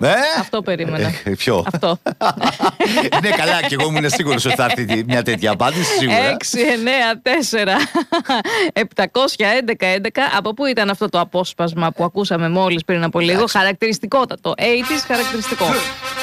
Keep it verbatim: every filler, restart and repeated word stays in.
Ε? Αυτό περίμενα. Ε, ποιο? Αυτό. Ναι, καλά, και εγώ ήμουν σίγουρος ότι θα έρθει μια τέτοια απάντηση, σίγουρα. έξι εννιά τέσσερα επτακόσια έντεκα έντεκα. Από πού ήταν αυτό το απόσπασμα που ακούσαμε μόλις πριν από λίγο? Χαρακτηριστικότατο. ογδόντα χαρακτηριστικό.